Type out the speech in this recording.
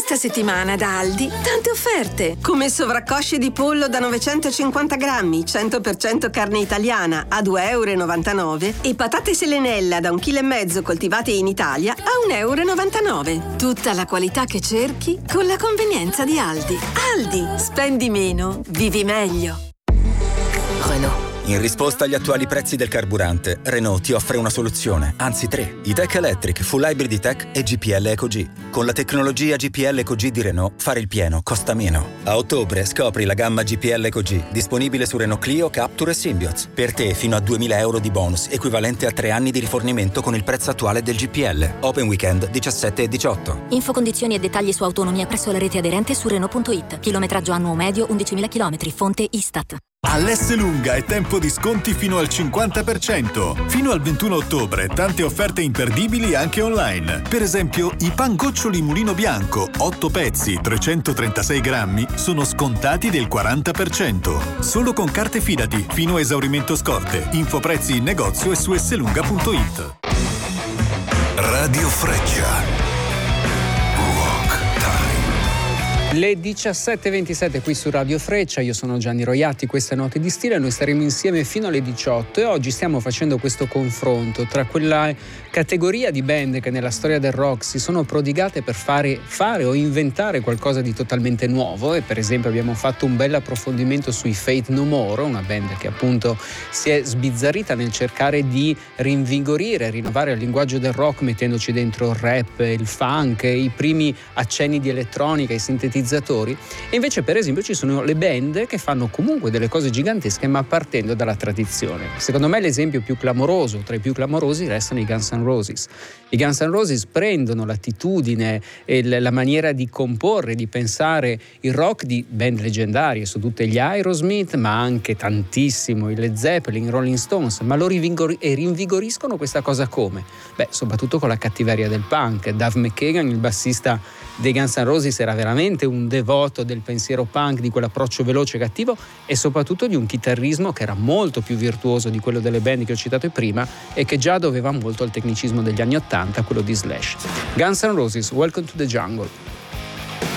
Questa settimana da Aldi, tante offerte, come sovraccosce di pollo da 950 grammi, 100% carne italiana a €2,99 e patate selenella da 1,5 kg coltivate in Italia a €1,99. Tutta la qualità che cerchi con la convenienza di Aldi. Aldi, spendi meno, vivi meglio. Renault. In risposta agli attuali prezzi del carburante, Renault ti offre una soluzione, anzi 3. E-Tech Electric, Full Hybrid E-Tech e GPL EcoG. Con la tecnologia GPL EcoG di Renault, fare il pieno costa meno. A ottobre scopri la gamma GPL EcoG, disponibile su Renault Clio, Captur e Symbioz. Per te fino a €2.000 di bonus, equivalente a 3 anni di rifornimento con il prezzo attuale del GPL. Open Weekend 17 e 18. Info, condizioni e dettagli su autonomia presso la rete aderente su Renault.it. Chilometraggio annuo medio 11.000 km. Fonte Istat. All'S-Lunga è tempo di sconti fino al 50%. Fino al 21 ottobre tante offerte imperdibili anche online. Per esempio, i pangoccioli Mulino Bianco, 8 pezzi, 336 grammi, sono scontati del 40%. Solo con carte Fidati, fino a esaurimento scorte. Info prezzi in negozio e su slunga.it. Radio Freccia. Le 17.27 qui su Radio Freccia, io sono Gianni Roiatti, questa è Note di Stile, noi staremo insieme fino alle 18 e oggi stiamo facendo questo confronto tra quella categoria di band che nella storia del rock si sono prodigate per fare o inventare qualcosa di totalmente nuovo, e per esempio abbiamo fatto un bel approfondimento sui Faith No More, una band che appunto si è sbizzarrita nel cercare di rinvigorire, rinnovare il linguaggio del rock mettendoci dentro il rap, il funk, i primi accenni di elettronica, i sintetizzatori. E invece per esempio ci sono le band che fanno comunque delle cose gigantesche ma partendo dalla tradizione. Secondo me l'esempio più clamoroso, tra i più clamorosi, restano i Guns N' Roses. I Guns N' Roses prendono l'attitudine e la maniera di comporre, di pensare il rock di band leggendarie, su tutte gli Aerosmith, ma anche tantissimo i Led Zeppelin, i Rolling Stones, ma lo rinvigoriscono questa cosa come? Beh, soprattutto con la cattiveria del punk. Dave McKagan, il bassista dei Guns N' Roses, era veramente un devoto del pensiero punk, di quell'approccio veloce e cattivo, e soprattutto di un chitarrismo che era molto più virtuoso di quello delle band che ho citato prima e che già doveva molto al tecnicismo degli anni '80, quello di Slash. Guns N' Roses, Welcome to the Jungle.